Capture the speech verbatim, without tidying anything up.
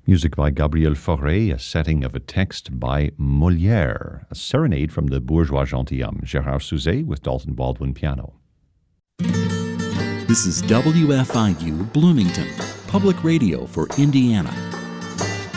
Music by Gabriel Fauré, a setting of a text by Molière, a serenade from the Bourgeois Gentilhomme, Gérard Souzet with Dalton Baldwin piano. This is W F I U Bloomington, public radio for Indiana.